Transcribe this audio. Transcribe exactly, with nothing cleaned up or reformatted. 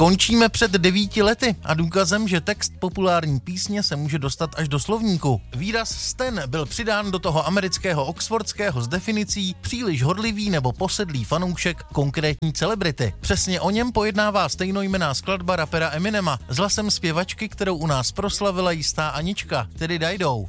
Končíme před devíti lety a důkazem, že text populární písně se může dostat až do slovníku. Výraz stan byl přidán do toho amerického oxfordského s definicí příliš horlivý nebo posedlý fanoušek konkrétní celebrity. Přesně o něm pojednává stejnojmenná skladba rapera Eminema s hlasem zpěvačky, kterou u nás proslavila jistá Anička, tedy Dajdou.